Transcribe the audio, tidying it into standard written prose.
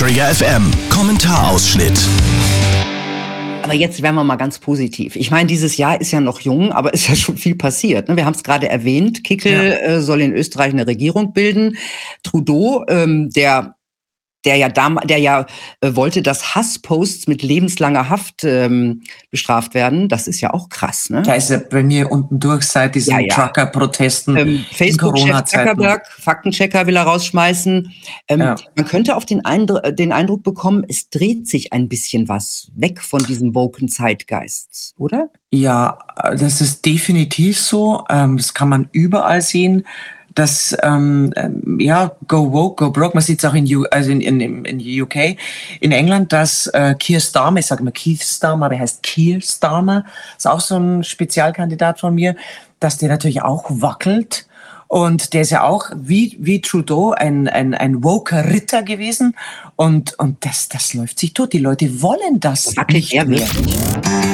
Trigger FM Kommentarausschnitt. Aber jetzt werden wir mal ganz positiv. Ich meine, dieses Jahr ist ja noch jung, aber ist ja schon viel passiert. Wir haben es gerade erwähnt. Kickl soll in Österreich eine Regierung bilden. Trudeau, der wollte, dass Hassposts mit lebenslanger Haft bestraft werden. Das ist ja auch krass, ne? Da ist er bei mir unten durch seit diesen Trucker-Protesten in Facebook-Chef Zuckerberg, Faktenchecker will er rausschmeißen. Man könnte auf den Eindruck bekommen, es dreht sich ein bisschen was weg von diesem woken Zeitgeist, oder? Ja, das ist definitiv so. Das kann man überall sehen. Das, go woke, go broke. Man sieht es auch in UK, in England, dass Keir Starmer, ich sage immer Keith Starmer, aber er heißt Keir Starmer, ist auch so ein Spezialkandidat von mir, dass der natürlich auch wackelt. Und der ist ja auch wie Trudeau ein woker Ritter gewesen. Und das läuft sich tot. Die Leute wollen das wackelt nicht mehr.